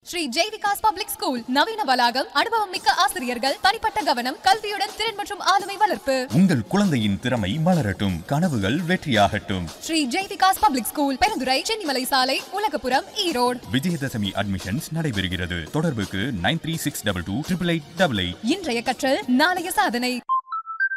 Sri Jai Vikas public school நவீன வளாகம், அனுபவம் மிக்க ஆசிரியர்கள், தனிப்பட்ட கவனம், கல்வியுடன் திறன் மற்றும் ஆளுமை வளர்ப்பு. உங்கள் குழந்தையின் திறமை மலரட்டும், கனவுகள் வெற்றியாகட்டும். ஸ்ரீ ஜெய்விகாஸ் பப்ளிக் ஸ்கூல், பெருந்துறை, சென்னிமலை சாலை, உலகபுரம், ஈரோடு. விஜயதசமி அட்மிஷன்ஸ் நடைபெறுகிறது. தொடர்புக்கு 9362288888. இன்றைய கற்றல் நாளைய சாதனை.